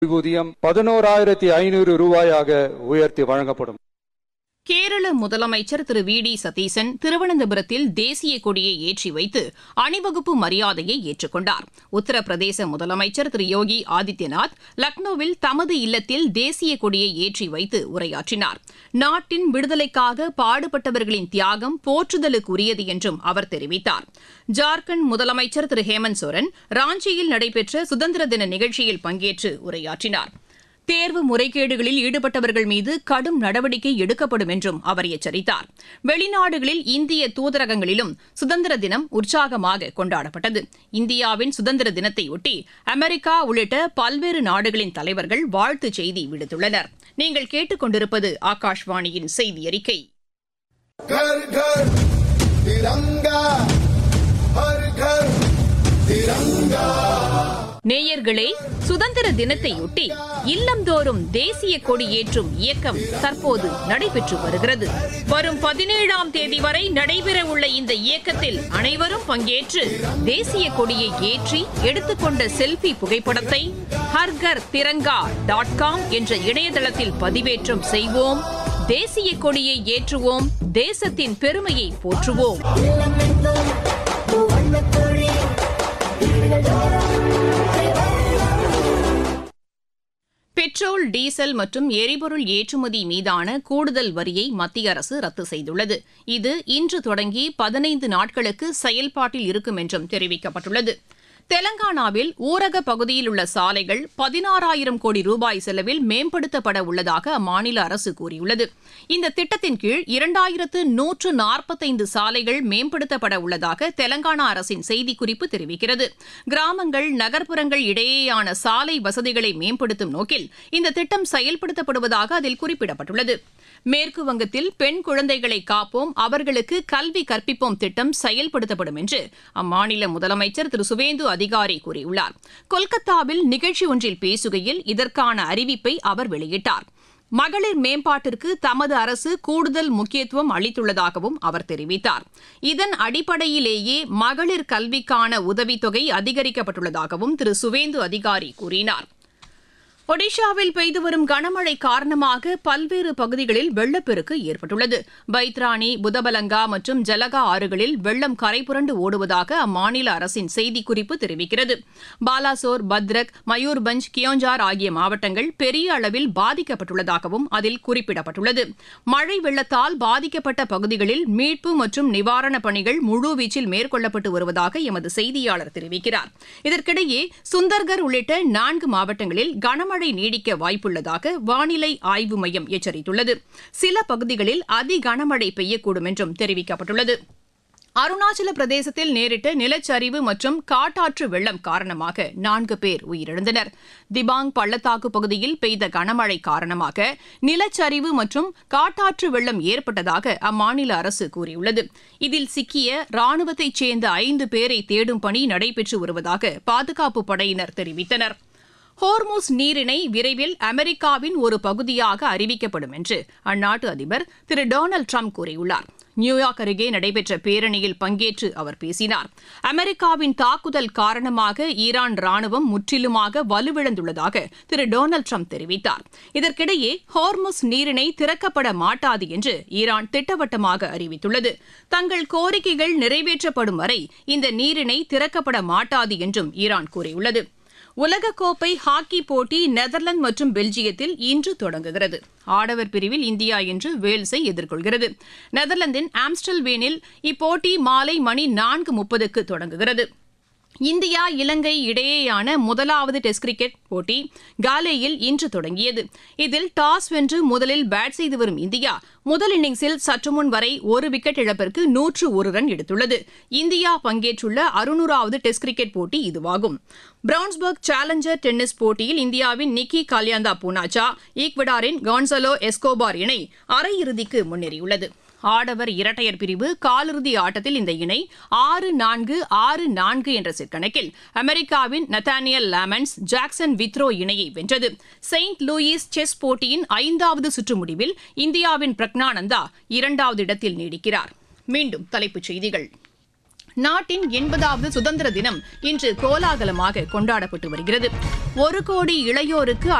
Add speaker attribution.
Speaker 1: ஊதியம் 11,500 ரூபாயாக உயர்த்தி வழங்கப்படும்.
Speaker 2: கேரள முதலமைச்சர் திரு வி டி சதீசன் திருவனந்தபுரத்தில் தேசிய கொடியை ஏற்றி வைத்து அணிவகுப்பு மரியாதையை ஏற்றுக்கொண்டார். உத்தரப்பிரதேச முதலமைச்சர் திரு யோகி ஆதித்யநாத் லக்னோவில் தமது இல்லத்தில் தேசிய கொடியை ஏற்றி வைத்து உரையாற்றினார். நாட்டின் விடுதலைக்காக பாடுபட்டவர்களின் தியாகம் போற்றுதலுக்குரியது என்றும் அவர் தெரிவித்தார். ஜார்க்கண்ட் முதலமைச்சர் திரு ஹேமந்த் சோரன் ராஞ்சியில் நடைபெற்ற சுதந்திர தின நிகழ்ச்சியில் பங்கேற்று உரையாற்றினார். தேர்வு முறைகேடுகளில் ஈடுபட்டவர்கள் மீது கடும் நடவடிக்கை எடுக்கப்படும் என்றும் அவர் எச்சரித்தார். வெளிநாடுகளில் இந்திய தூதரகங்களிலும் சுதந்திர தினம் உற்சாகமாக கொண்டாடப்பட்டது. இந்தியாவின் சுதந்திர தினத்தையொட்டி அமெரிக்கா உள்ளிட்ட பல்வேறு நாடுகளின் தலைவர்கள் வாழ்த்துச் செய்தி விடுத்துள்ளனர். நீங்கள் கேட்டுக்கொண்டிருப்பது ஆகாஷ்வாணியின் செய்தி அறிக்கை. நேயர்களே, சுதந்திர தினத்தையொட்டி இல்லந்தோறும் தேசிய கொடி ஏற்றும் இயக்கம் தற்போது நடைபெற்று வருகிறது. வரும் 17ஆம் தேதி வரை நடைபெறவுள்ள இந்த இயக்கத்தில் அனைவரும் பங்கேற்று தேசிய கொடியை ஏற்றி எடுத்துக்கொண்ட செல்ஃபி புகைப்படத்தை ஹர்கர் திரங்கா.com என்ற இணையதளத்தில் பதிவேற்றம் செய்வோம். தேசிய கொடியை ஏற்றுவோம். தேசத்தின் பெருமையை போற்றுவோம். பெட்ரோல், டீசல் மற்றும் எரிபொருள் ஏற்றுமதி மீதான கூடுதல் வரியை மத்திய அரசு ரத்து செய்துள்ளது. இது இன்று தொடங்கி 15 நாட்களுக்கு செயல்பாட்டில் இருக்கும் என்றும் தெரிவிக்கப்பட்டுள்ளது. தெலங்கானாவில் ஊரக பகுதியில் உள்ள சாலைகள் 16,000 கோடி ரூபாய் செலவில் மேம்படுத்தப்பட உள்ளதாக அம்மாநில அரசு கூறியுள்ளது. இந்த திட்டத்தின் கீழ் 2,145 சாலைகள் மேம்படுத்தப்பட உள்ளதாக தெலங்கானா அரசின் செய்திக்குறிப்பு தெரிவிக்கிறது. கிராமங்கள், நகர்ப்புறங்கள் இடையேயான சாலை வசதிகளை மேம்படுத்தும் நோக்கில் இந்த திட்டம் செயல்படுத்தப்படுவதாக அதில் குறிப்பிடப்பட்டுள்ளது. மேற்கு வங்கத்தில் பெண் குழந்தைகளை காப்போம், அவர்களுக்கு கல்வி கற்பிப்போம் திட்டம் செயல்படுத்தப்படும் என்று அம்மாநில முதலமைச்சர் திரு சுவேந்து அதிகாரி கூறியுள்ளார். கொல்கத்தாவில் நிகழ்ச்சி ஒன்றில் பேசுகையில் இதற்கான அறிவிப்பை அவர் வெளியிட்டார். மகளிர் மேம்பாட்டிற்கு தமது அரசு கூடுதல் முக்கியத்துவம் அளித்துள்ளதாகவும் அவர் தெரிவித்தார். இதன் அடிப்படையிலேயே மகளிர் கல்விக்கான உதவித்தொகை அதிகரிக்கப்பட்டுள்ளதாகவும் திரு சுவேந்து அதிகாரி கூறினார். ஒடிஷாவில் பெய்து வரும் கனமழை காரணமாக பல்வேறு பகுதிகளில் வெள்ளப்பெருக்கு ஏற்பட்டுள்ளது. பைத்ராணி, புதபலங்கா மற்றும் ஜலகா ஆறுகளில் வெள்ளம் கரைபுரண்டு ஓடுவதாக அம்மாநில அரசின் செய்திக்குறிப்பு தெரிவிக்கிறது. பாலாசோர், பத்ரக், மயூர்பஞ்ச், கியோஞ்சார் ஆகிய மாவட்டங்கள் பெரிய அளவில் பாதிக்கப்பட்டுள்ளதாகவும் அதில் குறிப்பிடப்பட்டுள்ளது. மழை வெள்ளத்தால் பாதிக்கப்பட்ட பகுதிகளில் மீட்பு மற்றும் நிவாரணப் பணிகள் முழுவீச்சில் மேற்கொள்ளப்பட்டு வருவதாக எமது செய்தியாளர் தெரிவிக்கிறார். இதற்கிடையே சுந்தர்கர் உள்ளிட்ட 4 மாவட்டங்களில் கனமழை நீடிக்க வாய்ப்புள்ளதாக வானிலை ஆய்வு மையம் எச்சரித்துள்ளது. சில பகுதிகளில் அதி கனமழை பெய்யக்கூடும் என்றும் தெரிவிக்கப்பட்டுள்ளது. அருணாச்சல பிரதேசத்தில் நேரிட்ட நிலச்சரிவு மற்றும் காட்டாற்று வெள்ளம் காரணமாக 4 பேர் உயிரிழந்தனர். திபாங் பள்ளத்தாக்கு பகுதியில் பெய்த கனமழை காரணமாக நிலச்சரிவு மற்றும் காட்டாற்று வெள்ளம் ஏற்பட்டதாக அம்மாநில அரசு கூறியுள்ளது. இதில் சிக்கிய ராணுவத்தைச் சேர்ந்த 5 பேரை தேடும் பணி நடைபெற்று வருவதாக பாதுகாப்பு படையினர் தெரிவித்தனர். ஹோர்முஸ் நீரிணை விரைவில் அமெரிக்காவின் ஒரு பகுதியாக அறிவிக்கப்படும் என்று அந்நாட்டு அதிபர் திரு டொனால்டு டிரம்ப் கூறியுள்ளார். நியூயார்க் அருகே நடைபெற்ற பேரணியில் பங்கேற்று அவர் பேசினார். அமெரிக்காவின் தாக்குதல் காரணமாக ஈரான் ராணுவம் முற்றிலுமாக வலுவிழந்துள்ளதாக திரு டொனால்டு டிரம்ப் தெரிவித்தார். இதற்கிடையே ஹோர்முஸ் நீரிணை திறக்கப்பட மாட்டாது என்று ஈரான் திட்டவட்டமாக அறிவித்துள்ளது. தங்கள் கோரிக்கைகள் நிறைவேற்றப்படும் வரை இந்த நீரிணை திறக்கப்பட மாட்டாது என்றும் ஈரான் கூறியுள்ளது. உலகக்கோப்பை ஹாக்கி போட்டி நெதர்லாந்து மற்றும் பெல்ஜியத்தில் இன்று தொடங்குகிறது. ஆடவர் பிரிவில் இந்தியா இன்று வேல்ஸை எதிர்கொள்கிறது. நெதர்லாந்தின் ஆம்ஸ்டல்வேனில் இப்போட்டி மாலை மணி 4:30க்கு தொடங்குகிறது. இந்தியா, இலங்கை இடையேயான முதலாவது டெஸ்ட் கிரிக்கெட் போட்டி காலேயில் இன்று தொடங்கியது. இதில் டாஸ் வென்று முதலில் பேட் செய்து வரும் இந்தியா முதல் இன்னிங்ஸில் சற்றுமுன் வரை 1 விக்கெட் இழப்பிற்கு 101 ரன் எடுத்துள்ளது. இந்தியா பங்கேற்றுள்ள 600வது டெஸ்ட் கிரிக்கெட் போட்டி இதுவாகும். பிரவுன்ஸ்பர்க் சேலஞ்சர் டென்னிஸ் போட்டியில் இந்தியாவின் நிக்கி கால்யாந்தா பூனாச்சா, ஈக்வடாரின் கான்சலோ எஸ்கோபார் இணை அரையிறுதிக்கு முன்னேறியுள்ளது. ஆடவர் இரட்டையர் பிரிவு காலிறுதி ஆட்டத்தில் இந்த இணை 6-4, 6-4 என்ற செட் கணக்கில் அமெரிக்காவின் நத்தானியல் லாமன்ஸ், ஜாக்சன் வித்ரோ இணையை வென்றது. செயின்ட் லூயிஸ் செஸ் போட்டியின் 5வது சுற்று முடிவில் இந்தியாவின் பிரக்னானந்தா 2வது இடத்தில் நீடிக்கிறார். மீண்டும் தலைப்புச் செய்திகள். நாட்டின் 80வது சுதந்திர தினம் இன்று கோலாகலமாக கொண்டாடப்பட்டு வருகிறது. 1 கோடி இளையோருக்கு